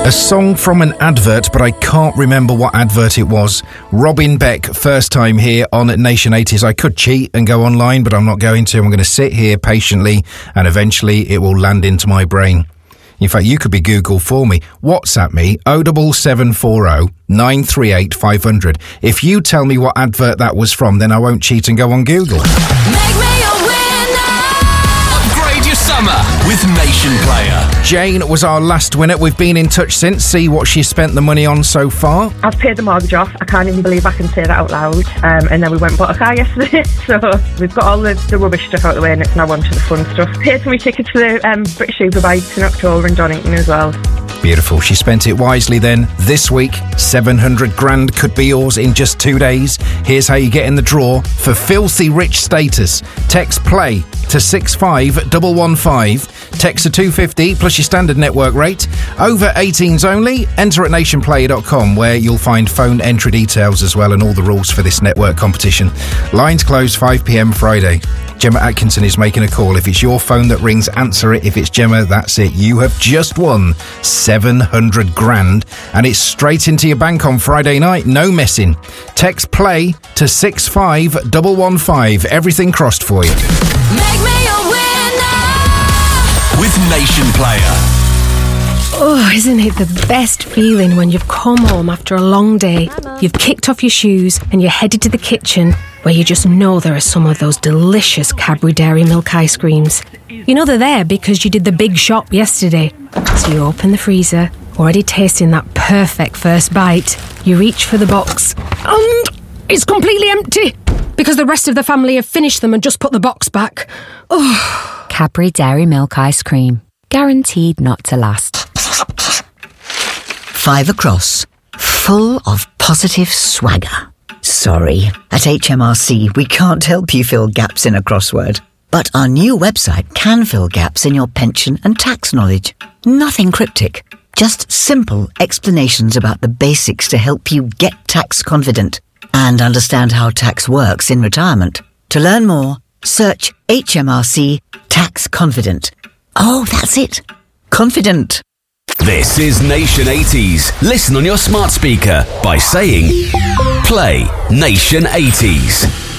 A song from an advert, but I can't remember what advert it was. Robin Beck, first time here on Nation 80s. I could cheat and go online, but I'm not going to. I'm going to sit here patiently, and eventually it will land into my brain. In fact, you could be Google for me. WhatsApp me, 07740 938 500. If you tell me what advert that was from, then I won't cheat and go on Google. Make me a winner! Upgrade your summer with Nation Player. Jane was our last winner. We've been in touch since, see what she spent the money on so far. I've paid the mortgage off. I can't even believe I can say that out loud. And then we went and bought a car yesterday. So we've got all the rubbish stuff out of the way and it's now on to the fun stuff. Paid for my tickets for the British Superbikes in October in Donington as well. Beautiful. She spent it wisely then. This week, 700 grand could be yours in just 2 days. Here's how you get in the draw for filthy rich status. Text PLAY to 65115. Text to 250 plus your standard network rate. Over 18s only. Enter at nationplayer.com where you'll find phone entry details as well and all the rules for this network competition. Lines close 5 p.m. Friday. Gemma Atkinson is making a call. If it's your phone that rings, answer it. If it's Gemma, that's it. You have just won 700 grand and it's straight into your bank on Friday night. No messing. Text PLAY to 65115. Everything crossed for you. Make me a winner with Nation Player. Oh, isn't it the best feeling when you've come home after a long day, you've kicked off your shoes and you're headed to the kitchen where you just know there are some of those delicious Cadbury Dairy Milk ice creams. You know they're there because you did the big shop yesterday. So you open the freezer, already tasting that perfect first bite. You reach for the box and it's completely empty because the rest of the family have finished them and just put the box back. Oh. Cadbury Dairy Milk ice cream. Guaranteed not to last. 5 across. Full of positive swagger. Sorry, at HMRC we can't help you fill gaps in a crossword. But our new website can fill gaps in your pension and tax knowledge. Nothing cryptic. Just simple explanations about the basics to help you get tax confident and understand how tax works in retirement. To learn more, search HMRC Tax Confident. Oh, that's it. Confident. This is Nation 80s. Listen on your smart speaker by saying Play Nation 80s.